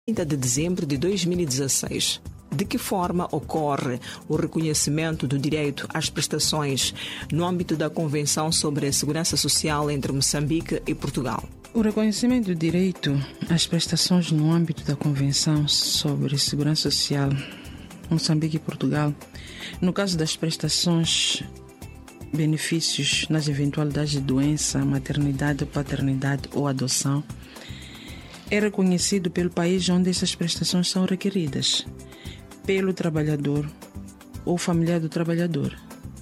30 de dezembro de 2016. De que forma ocorre o reconhecimento do direito às prestações no âmbito da Convenção sobre a Segurança Social entre Moçambique e Portugal? O reconhecimento do direito às prestações no âmbito da Convenção sobre Segurança Social Moçambique e Portugal, no caso das prestações, benefícios nas eventualidades de doença, maternidade, paternidade ou adoção, é reconhecido pelo país onde essas prestações são requeridas, pelo trabalhador ou familiar do trabalhador,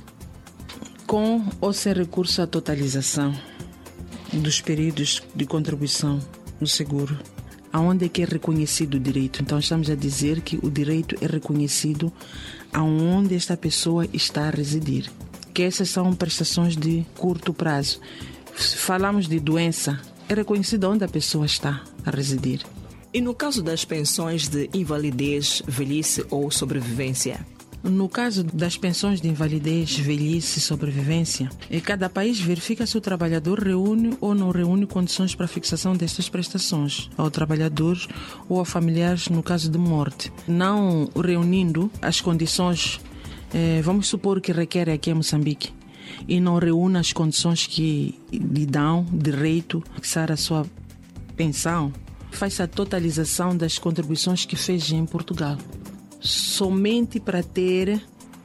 com ou sem recurso à totalização dos períodos de contribuição no seguro, aonde é que é reconhecido o direito. Então estamos a dizer que o direito é reconhecido aonde esta pessoa está a residir, que essas são prestações de curto prazo. Se falamos de doença, é reconhecido onde a pessoa está a residir. E no caso das pensões de invalidez, velhice ou sobrevivência? No caso das pensões de invalidez, velhice e sobrevivência, cada país verifica se o trabalhador reúne ou não reúne condições para a fixação destas prestações ao trabalhador ou a familiares no caso de morte. Não reunindo as condições, vamos supor que requer aqui em Moçambique, e não reúne as condições que lhe dão direito a fixar a sua pensão, faz a totalização das contribuições que fez em Portugal, somente para ter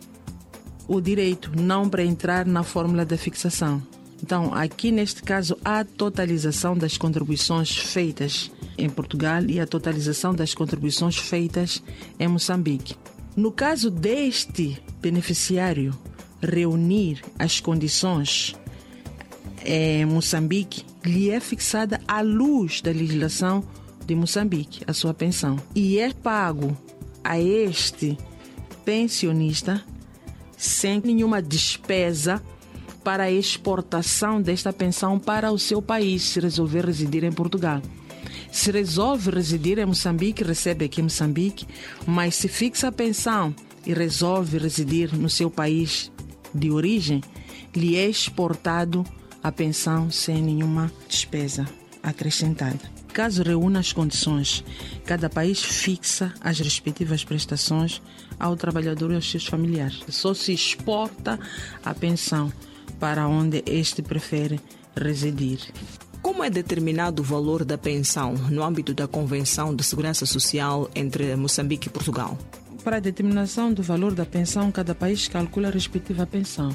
o direito, não para entrar na fórmula da fixação. Então, aqui neste caso, há a totalização das contribuições feitas em Portugal e a totalização das contribuições feitas em Moçambique. No caso deste beneficiário reunir as condições em Moçambique, lhe é fixada à luz da legislação de Moçambique a sua pensão e é pago a este pensionista sem nenhuma despesa para a exportação desta pensão para o seu país, se resolver residir em Portugal. Se resolve residir em Moçambique, recebe aqui em Moçambique, mas se fixa a pensão e resolve residir no seu país de origem, lhe é exportado a pensão sem nenhuma despesa acrescentada. Caso reúna as condições, cada país fixa as respectivas prestações ao trabalhador e aos seus familiares. Só se exporta a pensão para onde este prefere residir. Como é determinado o valor da pensão no âmbito da Convenção de Segurança Social entre Moçambique e Portugal? Para a determinação do valor da pensão, cada país calcula a respectiva pensão,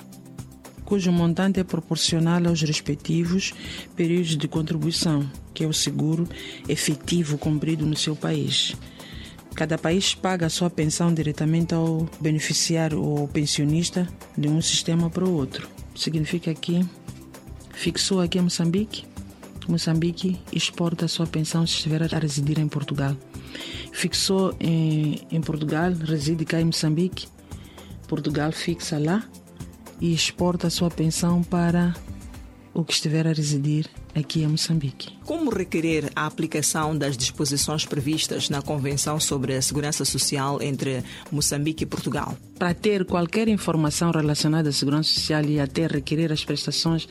cujo montante é proporcional aos respectivos períodos de contribuição, que é o seguro efetivo cumprido no seu país. Cada país paga a sua pensão diretamente ao beneficiário ou pensionista de um sistema para o outro. Significa que fixou aqui em Moçambique, Moçambique exporta a sua pensão se estiver a residir em Portugal. Fixou em Portugal, reside cá em Moçambique, Portugal fixa lá e exporta a sua pensão para o que estiver a residir aqui em Moçambique. Como requerer a aplicação das disposições previstas na Convenção sobre a Segurança Social entre Moçambique e Portugal? Para ter qualquer informação relacionada à segurança social e até requerer as prestações,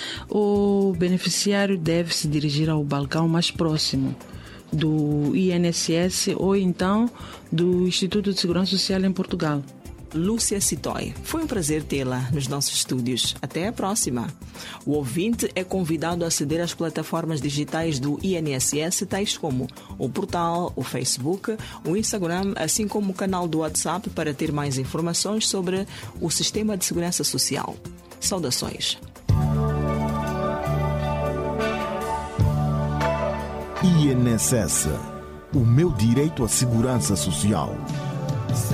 o beneficiário deve se dirigir ao balcão mais próximo do INSS ou então do Instituto de Segurança Social em Portugal. Lúcia Citói, foi um prazer tê-la nos nossos estúdios. Até a próxima. O ouvinte é convidado a aceder às plataformas digitais do INSS, tais como o portal, o Facebook, o Instagram, assim como o canal do WhatsApp para ter mais informações sobre o Sistema de Segurança Social. Saudações. INSS, o meu direito à segurança social.